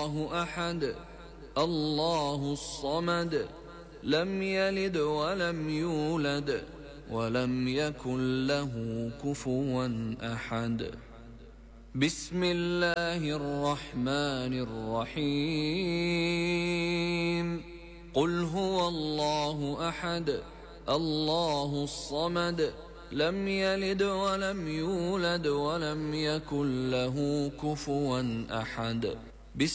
الله أحد الله الصمد لم يلد ولم يولد ولم يكن له كفوا أحد. بسم الله الرحمن الرحيم. قل هو الله أحد الله الصمد لم يلد ولم يولد ولم يكن له كفوا أحد.